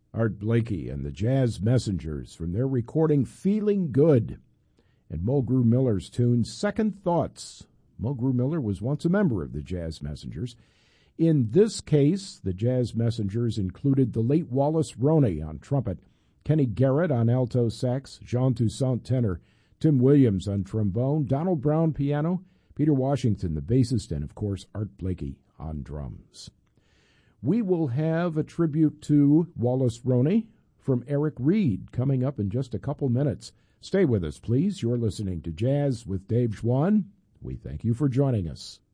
Art Blakey and the Jazz Messengers from their recording Feeling Good, and Mulgrew Miller's tune Second Thoughts. Mulgrew Miller was once a member of the Jazz Messengers. In this case, the Jazz Messengers included the late Wallace Roney on trumpet, Kenny Garrett on alto sax, Jean Toussaint tenor, Tim Williams on trombone, Donald Brown piano, Peter Washington the bassist, and of course Art Blakey on drums. We will have a tribute to Wallace Roney from Eric Reed coming up in just a couple minutes. Stay with us, please. You're listening to Jazz with Dave Schwann. We thank you for joining us.